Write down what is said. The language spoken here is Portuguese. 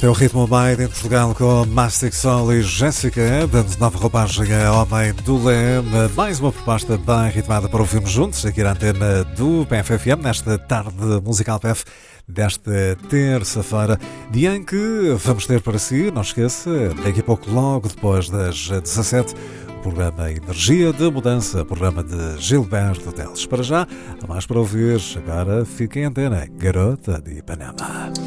Este é o Ritmo Made em Portugal com Mastic Soul e Jéssica, dando nova roupagem a Homem do Leme. Mais uma proposta bem ritmada para ouvirmos juntos aqui na antena do PFFM, nesta tarde musical PF desta terça-feira, dia em que vamos ter para si, não esqueça, daqui a pouco, logo depois das 17, o programa Energia de Mudança, programa de Gilberto Teles. Para já, há mais para ouvir. Agora fiquem em antena, Garota de Ipanema.